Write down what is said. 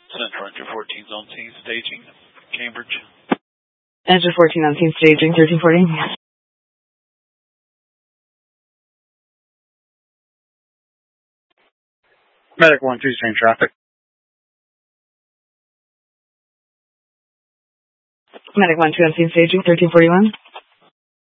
Central Engine 14 on scene staging, Cambridge. Engine 14 on scene staging, 1340. Medic 1-2, same traffic. Medic 1-2 on scene staging, 1341.